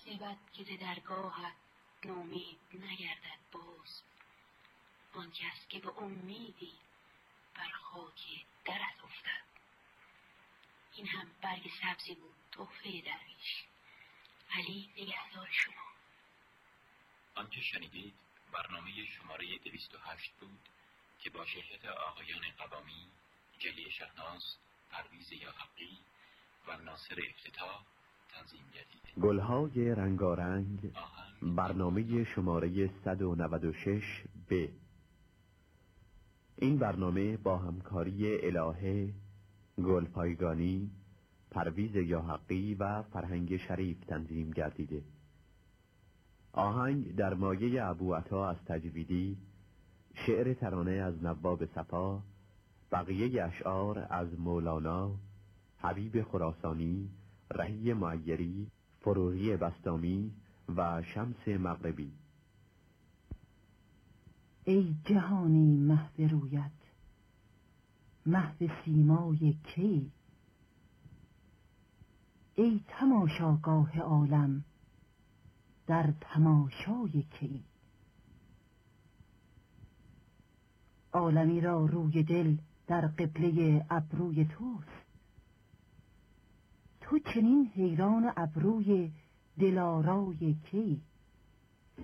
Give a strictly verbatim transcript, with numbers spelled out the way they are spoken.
کسی بد که ز درگاهت نومید نگردد باز، آن کس که به امیدی بر خاک درت افتد. این هم برگ سبزی بود تحفه درویش. علی نگهدار شما. آنچه شنیدید برنامه شماره دویست و هشت بود که با شرکت آقایان قوامی، جلی شهناز، پرویز یاحقی و ناصر افتتاح تنظیم گردیده. گلهای رنگارنگ، برنامه شماره صد و نود و شش ب. این برنامه با همکاری الهه، گلپایگانی، پرویز یاحقی و فرهنگ شریف تنظیم گردیده. آهنگ در مایه ابوعطا از تجویدی، شعر ترانه از نواب صفا، بقیه اشعار از مولانا، حبیب خراسانی، رهی معیری، فروغی بسطامی و شمس مغربی. ای جهانی محو رویت، محو سیمای کی؟ ای تماشاگاه عالم، در تماشای کی؟ عالمی را روی دل در قبله ابروی توست، تو چنین حیران ابروی دلارای کی؟